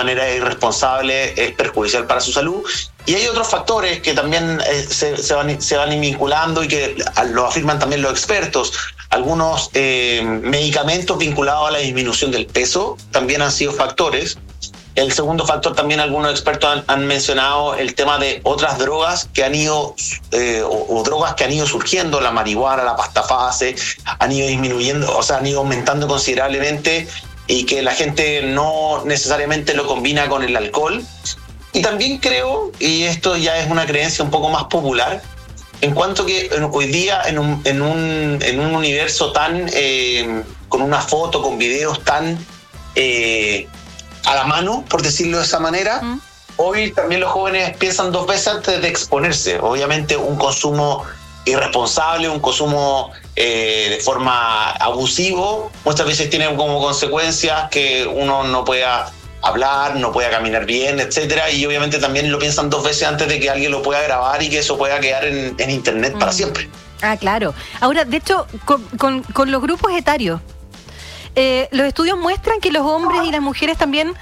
manera irresponsable es perjudicial para su salud. Y hay otros factores que también se van vinculando y que lo afirman también los expertos. Algunos medicamentos vinculados a la disminución del peso también han sido factores. El segundo factor, también algunos expertos han mencionado el tema de otras drogas que han ido, o drogas que han ido surgiendo, la marihuana, la pastafase, han ido disminuyendo, o sea, han ido aumentando considerablemente y que la gente no necesariamente lo combina con el alcohol. Y también creo, y esto ya es una creencia un poco más popular, en cuanto que hoy día en un universo tan, con una foto, con videos tan a la mano, por decirlo de esa manera, hoy también los jóvenes piensan dos veces antes de exponerse. Obviamente un consumo irresponsable, un consumo de forma abusivo, muchas veces tiene como consecuencias que uno no pueda hablar, no pueda caminar bien, etcétera, y obviamente también lo piensan dos veces antes de que alguien lo pueda grabar y que eso pueda quedar en internet para siempre. Ah, claro. Ahora, de hecho, con los grupos etarios, los estudios muestran que los hombres y las mujeres también,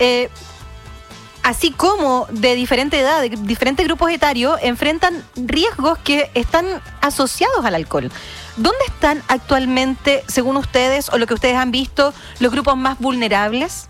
así como de diferente edad, de diferentes grupos etarios, enfrentan riesgos que están asociados al alcohol. ¿Dónde están actualmente, según ustedes, o lo que ustedes han visto, los grupos más vulnerables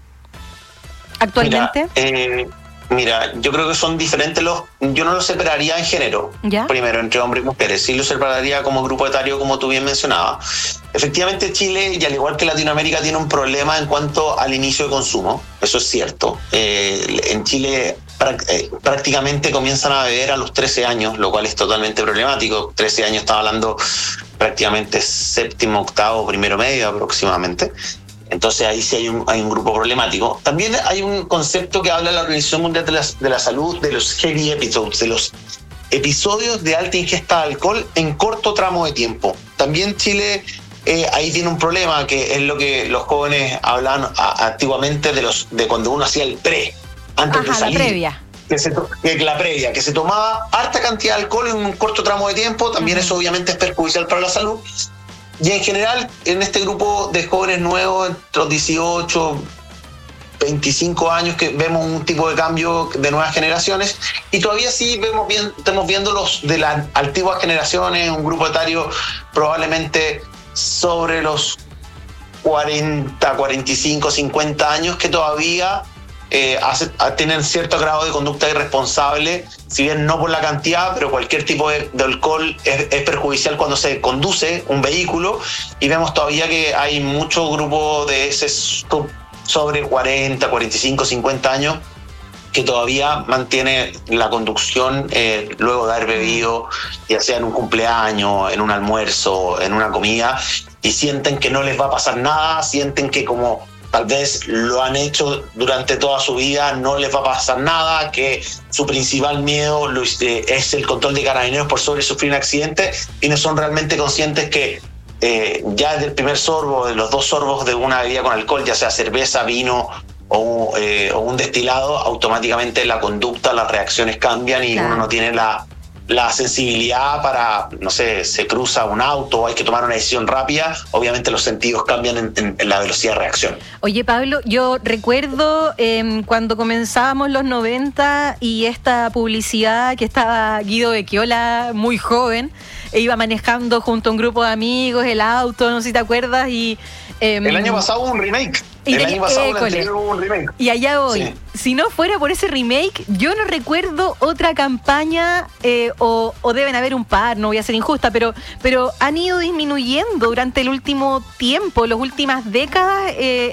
actualmente? Mira, yo creo que son diferentes yo no los separaría en género, ¿ya? Primero, entre hombres y mujeres. Sí los separaría como grupo etario, como tú bien mencionabas. Efectivamente, Chile, y al igual que Latinoamérica, tiene un problema en cuanto al inicio de consumo. Eso es cierto. En Chile prácticamente comienzan a beber a los 13 años, lo cual es totalmente problemático. 13 años, estaba hablando prácticamente séptimo, octavo, primero medio aproximadamente. Entonces ahí sí hay un grupo problemático. También hay un concepto que habla la Organización Mundial de la Salud de los heavy episodes, de los episodios de alta ingesta de alcohol en corto tramo de tiempo. También Chile ahí tiene un problema, que es lo que los jóvenes hablan antiguamente de cuando uno hacía el antes de salir. La previa. La previa, que se tomaba harta cantidad de alcohol en un corto tramo de tiempo. También eso obviamente es perjudicial para la salud. Y en general, en este grupo de jóvenes nuevos, entre los 18, 25 años, que vemos un tipo de cambio de nuevas generaciones, y todavía sí estamos viendo los de las antiguas generaciones, un grupo etario probablemente sobre los 40, 45, 50 años, que todavía tienen cierto grado de conducta irresponsable, si bien no por la cantidad, pero cualquier tipo de alcohol es perjudicial cuando se conduce un vehículo, y vemos todavía que hay muchos grupos de ese sobre 40, 45, 50 años que todavía mantiene la conducción luego de haber bebido, ya sea en un cumpleaños, en un almuerzo, en una comida, y sienten que no les va a pasar nada, sienten que como tal vez lo han hecho durante toda su vida, no les va a pasar nada, que su principal miedo es el control de carabineros por sobre sufrir un accidente, y no son realmente conscientes que ya desde el primer sorbo, de los dos sorbos de una bebida con alcohol, ya sea cerveza, vino o un destilado, automáticamente la conducta, las reacciones cambian, y claro, uno no tiene la sensibilidad para, no sé, se cruza un auto, hay que tomar una decisión rápida, obviamente los sentidos cambian en la velocidad de reacción. Oye, Pablo, yo recuerdo cuando comenzábamos los 90 y esta publicidad que estaba Guido Becchiola, muy joven, e iba manejando junto a un grupo de amigos el auto, no sé si te acuerdas, y... el año pasado hubo un remake. El año pasado hubo un remake. Y allá voy. Sí. Si no fuera por ese remake, yo no recuerdo otra campaña, o deben haber un par, no voy a ser injusta, pero han ido disminuyendo durante el último tiempo, las últimas décadas,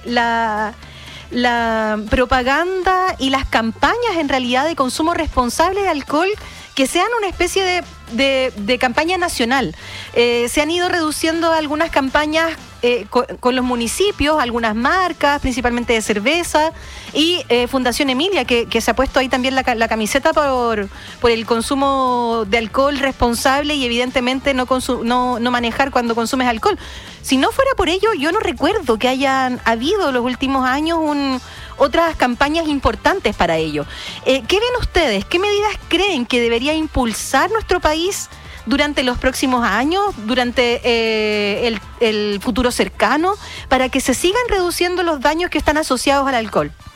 la propaganda y las campañas en realidad de consumo responsable de alcohol, que sean una especie de campaña nacional. Se han ido reduciendo algunas campañas con los municipios, algunas marcas, principalmente de cerveza, y Fundación Emilia, que se ha puesto ahí también la camiseta por el consumo de alcohol responsable y evidentemente no manejar cuando consumes alcohol. Si no fuera por ello, yo no recuerdo que hayan habido en los últimos años otras campañas importantes para ello. ¿Qué ven ustedes? ¿Qué medidas creen que debería impulsar nuestro país durante los próximos años, durante el futuro cercano, para que se sigan reduciendo los daños que están asociados al alcohol?